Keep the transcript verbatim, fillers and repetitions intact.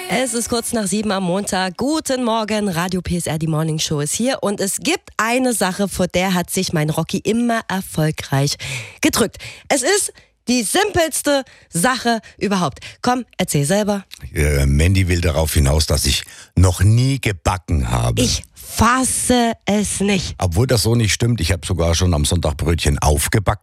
Es ist kurz nach sieben am Montag. Guten Morgen, Radio P S R, die Morning Show ist hier. Und es gibt eine Sache, vor der hat sich mein Rocky immer erfolgreich gedrückt. Es ist die simpelste Sache überhaupt. Komm, erzähl selber. Äh, Mandy will darauf hinaus, dass ich noch nie gebacken habe. Ich fasse es nicht. Obwohl das so nicht stimmt, ich habe sogar schon am Sonntag Brötchen aufgebacken.